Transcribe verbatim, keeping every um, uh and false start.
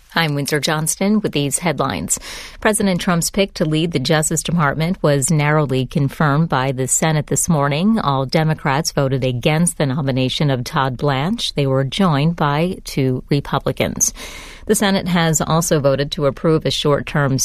I'm Windsor Johnston with these headlines. President Trump's pick to lead the Justice Department was narrowly confirmed by the Senate this morning. All Democrats voted against the nomination of Todd Blanche. They were joined by two Republicans. The Senate has also voted to approve a short-term